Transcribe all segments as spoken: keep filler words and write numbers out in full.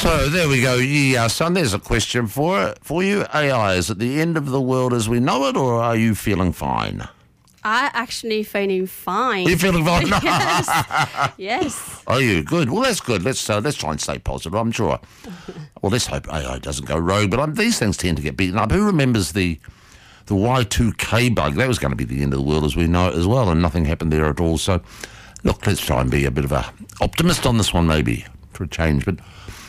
So there we go. Yeah, son, there's a question for for you. A I, is it the end of the world as we know it, or are you feeling fine? I actually feeling fine. You're feeling fine? Yes. Yes. Are you? Good. Well, that's good. Let's uh, let's try and stay positive, I'm sure. Well, let's hope A I doesn't go rogue, but um, these things tend to get beaten up. Who remembers the the Y two K bug? That was going to be the end of the world as we know it as well, and nothing happened there at all. So, look, let's try and be a bit of a optimist on this one, maybe, for a change. But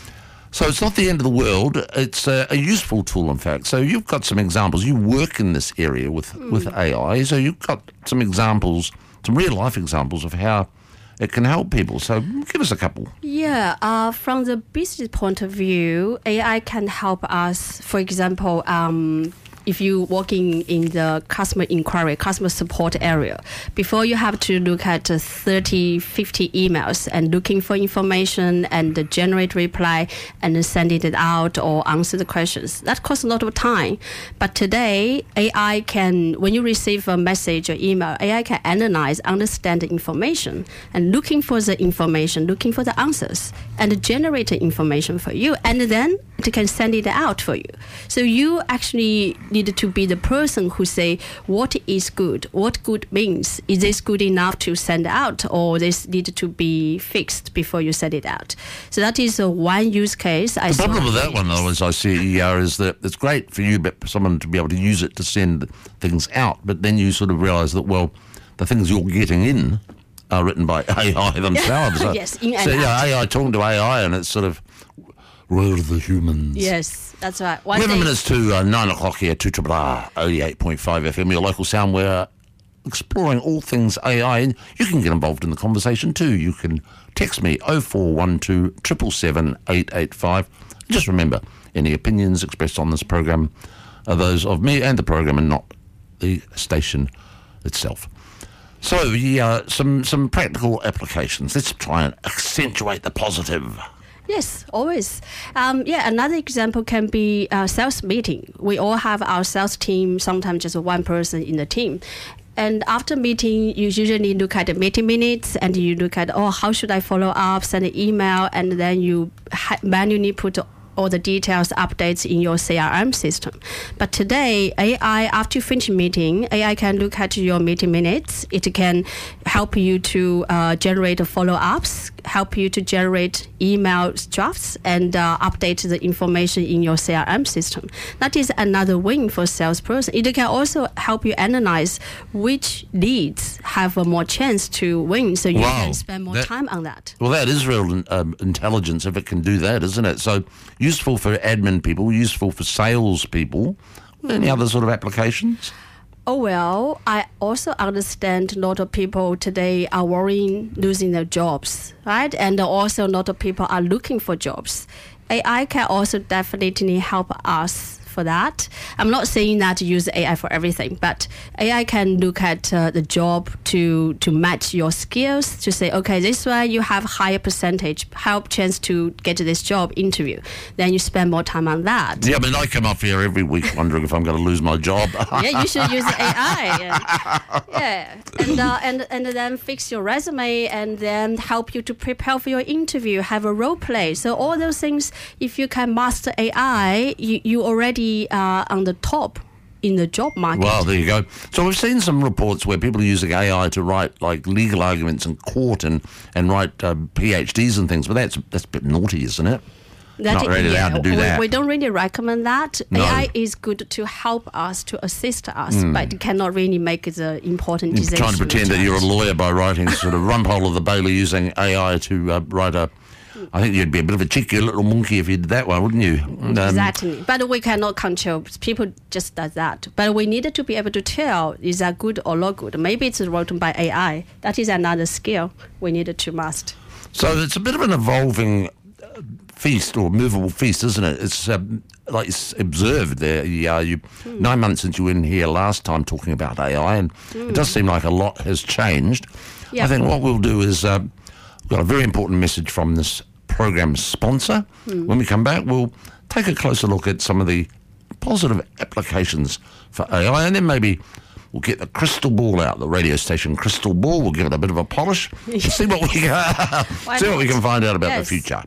so it's not the end of the world. It's a, a useful tool, in fact. So you've got some examples. You work in this area with, mm. with A I, so you've got some examples, some real-life examples of how it can help people. So give us a couple. Yeah, uh, from the business point of view, A I can help us, for example, um, if you're working in the customer inquiry, customer support area, before you have to look at uh, thirty, fifty emails and looking for information and uh, generate reply and send it out or answer the questions. That costs a lot of time. But today, A I can, when you receive a message or email, A I can analyze, understand the information and looking for the information, looking for the answers and generate the information for you. And then it can send it out for you. So you actually need to be the person who say what is good, what good means. Is this good enough to send out, or this need to be fixed before you send it out? So that is uh, one use case. I the problem with that one, though, as I see it, is that it's great for you, but for someone to be able to use it to send things out, but then you sort of realise that, well, the things you're getting in are written by A I themselves. Yes, in and so, yeah, out. A I talking to A I, and it's sort of, where are the humans? Yes, that's right. One Eleven thing- minutes to uh, nine o'clock here, two triple R, eighty-eight point five F M, your local sound. We're exploring all things A I, and you can get involved in the conversation too. You can text me oh four one two, seven seven seven, eight eight five. Just remember, any opinions expressed on this program are those of me and the program, and not the station itself. So, yeah, some some practical applications. Let's try and accentuate the positive. Yes, always. Um, yeah, another example can be a sales meeting. We all have our sales team, sometimes just one person in the team. And after meeting, you usually look at the meeting minutes and you look at, oh, how should I follow up, send an email, and then you ha- manually put all the details, updates in your C R M system. But today, A I, after you finish meeting, A I can look at your meeting minutes. It can help you to uh, generate follow-ups, help you to generate email drafts, and uh, update the information in your C R M system. That is another win for salesperson. It can also help you analyze which leads have a more chance to win, so you Wow. can spend more That- time on that. Well, that is real um, intelligence if it can do that, isn't it? So useful for admin people, useful for sales people. Any other sort of applications? Oh, well, I also understand a lot of people today are worrying losing their jobs, right? And also a lot of people are looking for jobs. A I can also definitely help us for that. I'm not saying that to use A I for everything, but A I can look at uh, the job to to match your skills, to say, okay, this way you have higher percentage, help chance to get to this job interview. Then you spend more time on that. Yeah, I mean, I come up here every week wondering if I'm going to lose my job. Yeah, you should use A I. Yeah, yeah. And, uh, and and then fix your resume and then help you to prepare for your interview, have a role play. So all those things, if you can master A I, you, you already uh, on the top in the job market. Well, there you go. So we've seen some reports where people are using A I to write like legal arguments in court and, and write uh, PhDs and things, but that's that's a bit naughty, isn't it? That Not really yeah, allowed to do we, that. we don't really recommend that. No. A I is good to help us, to assist us, but it cannot really make the important You're decision. trying to pretend that you're a lawyer by writing sort of rumhole of the Bailey using A I to uh, write a... I think you'd be a bit of a cheeky little monkey if you did that one, wouldn't you? Um, Exactly. But we cannot control. People just does that. But we needed to be able to tell, is that good or not good? Maybe it's written by A I. That is another skill we needed to master. So it's a bit of an evolving uh, feast or movable feast, isn't it? It's um, like it's observed there. Yeah, you Mm. nine months since you were in here last time talking about A I, and Mm. it does seem like a lot has changed. Yeah. I think what we'll do is uh, we've got a very important message from this program sponsor. Mm. When we come back, we'll take a closer look at some of the positive applications for A I, and then maybe we'll get the crystal ball out, the radio station crystal ball. We'll give it a bit of a polish and see what we can, see what we can find out about Yes. the future.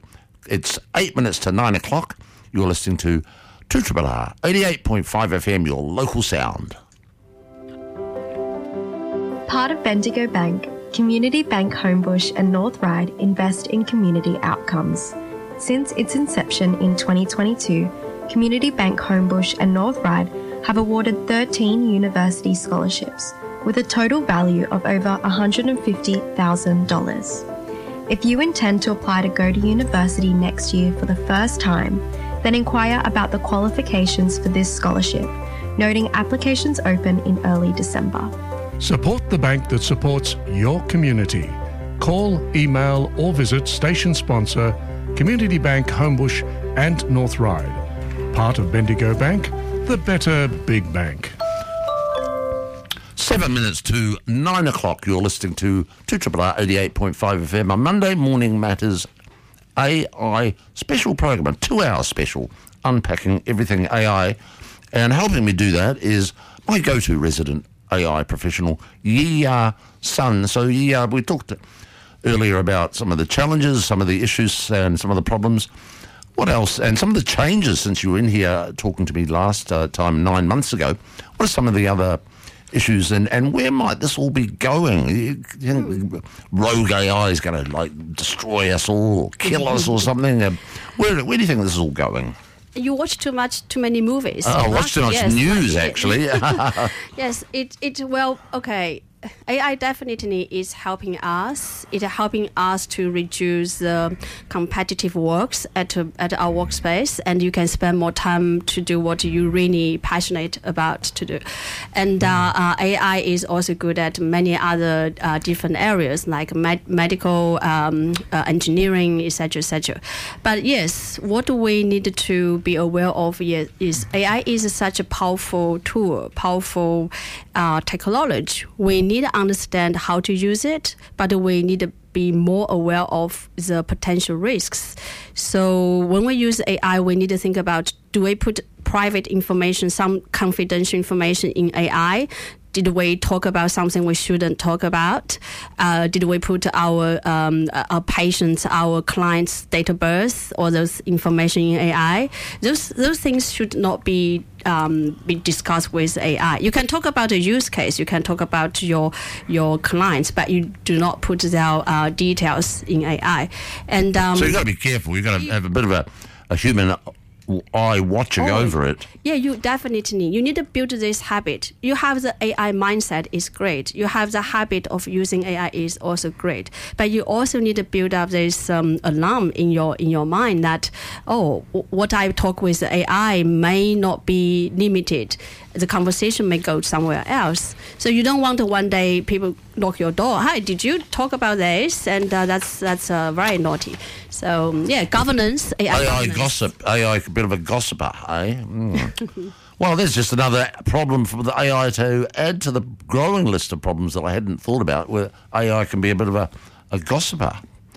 It's eight minutes to nine o'clock. You're listening to two R R R, eighty-eight point five F M, your local sound. Part of Bendigo Bank, Community Bank Homebush and North Ryde invest in community outcomes. Since its inception in twenty twenty-two, Community Bank Homebush and North Ryde have awarded thirteen university scholarships with a total value of over one hundred fifty thousand dollars. If you intend to apply to go to university next year for the first time, then inquire about the qualifications for this scholarship, noting applications open in early December. Support the bank that supports your community. Call, email or visit station sponsor Community Bank Homebush and North Ryde. Part of Bendigo Bank, the better big bank. Seven minutes to nine o'clock. You're listening to two R R R eighty-eight point five F M, a Monday Morning Matters A I special program, a two-hour special, unpacking everything A I. And helping me do that is my go-to resident A I professional, Yi-Ya Sun. So Yi-Ya, we talked earlier about some of the challenges, some of the issues and some of the problems. What else? And some of the changes since you were in here talking to me last uh, time, nine months ago. What are some of the other issues and, and where might this all be going? You think rogue A I is going to like destroy us all or kill us or something? Uh, where, where do you think this is all going? You watch too much, too many movies. Oh, I watch too much yes, news, like, actually. Yes, it, it, well, okay. A I definitely is helping us. It's helping us to reduce the competitive works at at our workspace, and you can spend more time to do what you're really passionate about to do. And uh, uh, A I is also good at many other uh, different areas like med- medical, um, uh, engineering, et cetera, et cetera. But yes, what we need to be aware of is, is A I is such a powerful tool, powerful uh, technology. We need to understand how to use it, but we need to be more aware of the potential risks. So when we use A I, we need to think about, do we put private information, some confidential information in A I? Did we talk about something we shouldn't talk about? Uh, did we put our um, our patients, our clients' date of birth, or those information in A I? Those those things should not be um, be discussed with A I. You can talk about a use case, you can talk about your your clients, but you do not put their uh, details in A I. And um, so you've got to be careful. You've got to have a bit of a, a human eye watching oh, over it. Yeah, you definitely, you need to build this habit. You have the A I mindset is great. You have the habit of using A I is also great. But you also need to build up this um, alarm in your in your mind that, oh, w- what I talk with the A I may not be limited. The conversation may go somewhere else. So you don't want to one day people knock your door. Hi, did you talk about this? And uh, that's that's uh, very naughty. So yeah, governance, A I, A I governance. gossip, A I a bit of a gossiper, eh? Mm. Well, there's just another problem for the A I to add to the growing list of problems that I hadn't thought about, where A I can be a bit of a, a gossiper.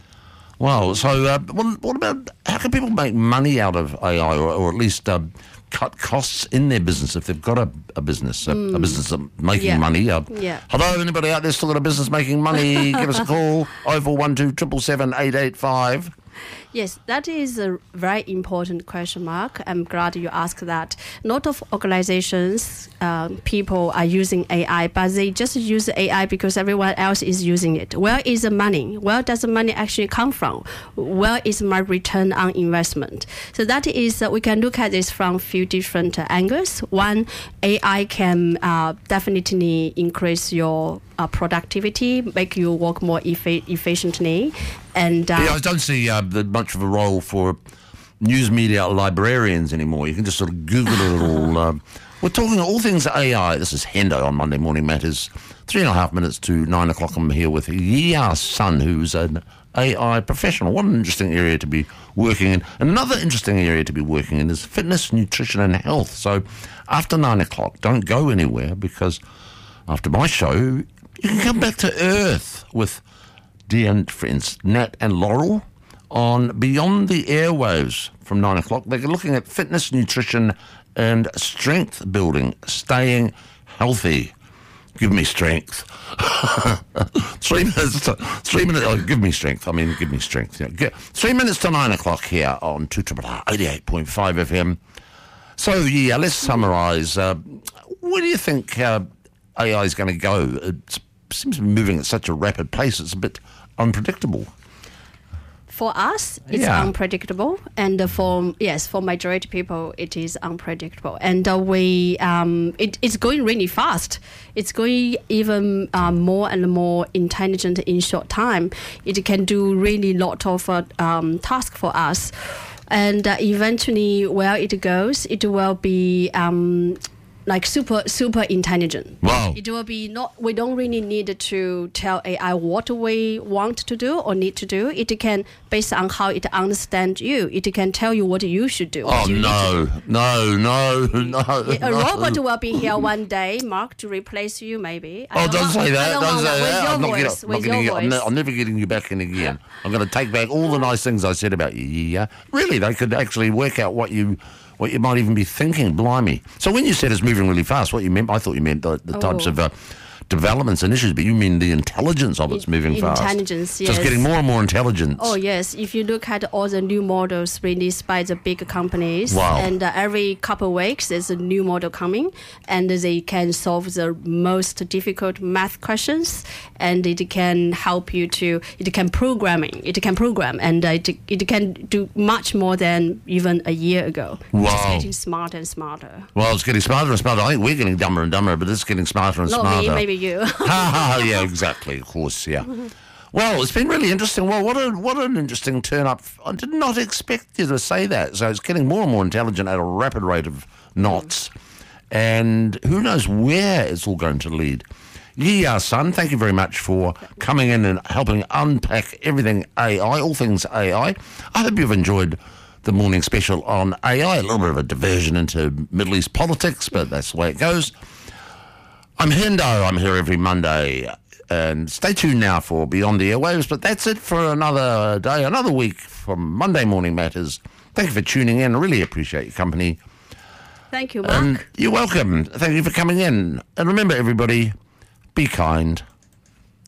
Well, so uh, what, what about, how can people make money out of A I, or, or at least uh, cut costs in their business if they've got a, a business, a, mm. a business making yeah. money? Uh, yeah. Hello, anybody out there still got a business making money? Give us a call, oh four one two, seven seven seven, eight eight five. Yes, that is a very important question mark. I'm glad you asked that. A lot of organizations, uh, people are using A I, but they just use A I because everyone else is using it. Where is the money? Where does the money actually come from? Where is my return on investment? So that is, uh, we can look at this from a few different uh, angles. One, A I can uh, definitely increase your uh, productivity, make you work more effi- efficiently. And, uh, yeah, I don't see uh, the, much of a role for news media librarians anymore. You can just sort of Google it all. Uh, we're talking all things A I. This is Hendo on Monday Morning Matters. Three and a half minutes to nine o'clock. I'm here with Yi-Ya Sun, who's an A I professional. What an interesting area to be working in. Another interesting area to be working in is fitness, nutrition and health. So after nine o'clock, don't go anywhere, because after my show, you can come back to earth with dear and friends Nat and Laurel on Beyond the Airwaves from nine o'clock. They're looking at fitness, nutrition and strength building, staying healthy. give me strength. three minutes to, three minutes, oh, give me strength. I mean, give me strength. Yeah. Get, three minutes to nine o'clock here on two eighty-eight point five F M. So, yeah, let's summarise. Uh, where do you think uh, A I is going to go? It seems to be moving at such a rapid pace, it's a bit unpredictable. For us, it's Yeah. unpredictable, and uh, for yes, for majority people, it is unpredictable, and uh, we um, it, it's going really fast. It's going even um, more and more intelligent in short time. It can do really lot of uh, um, tasks for us, and uh, eventually, where it goes, it will be. Um, Like super, super intelligent. Wow. It will be not, we don't really need to tell A I what we want to do or need to do. It can, based on how it understands you, it can tell you what you should do. Oh, what you need to do. no, no, no, no. A no. robot will be here one day, Mark, to replace you, maybe. I Oh, don't want- say I that. don't Don't want say with that. your I'm not, voice, getting, I'm, not with getting your you, I'm, voice. ne- I'm never getting you back in again. I'm going to take back all the nice things I said about you. Yeah, really, they could actually work out what you, what you might even be thinking. Blimey! So when you said it's moving really fast, what you meant? I thought you meant the, the types Oh. of uh, developments and issues, but you mean the intelligence of it's In- moving fast. intelligence, So it's yes. getting more and more intelligence. Oh, yes. If you look at all the new models released by the big companies, Wow. and uh, every couple of weeks there's a new model coming, and they can solve the most difficult math questions, and it can help you to, it can programming, it can program, and uh, it, it can do much more than even a year ago. Wow. It's getting smarter and smarter. Well, it's getting smarter and smarter. I think we're getting dumber and dumber, but it's getting smarter and Not smarter. me, maybe you. ha ha! Yeah, exactly. Of course, yeah. Well, it's been really interesting. Well, what a what an interesting turn up. I did not expect you to say that. So it's getting more and more intelligent at a rapid rate of knots, and who knows where it's all going to lead. Yi Ya Sun, thank you very much for coming in and helping unpack everything A I, all things A I. I hope you've enjoyed the morning special on A I. A little bit of a diversion into Middle East politics, but that's the way it goes. I'm Hendo. I'm here every Monday. And stay tuned now for Beyond the Airwaves. But that's it for another day, another week from Monday Morning Matters. Thank you for tuning in. I really appreciate your company. Thank you, Mark. And you're welcome. Thank you for coming in. And remember, everybody, be kind.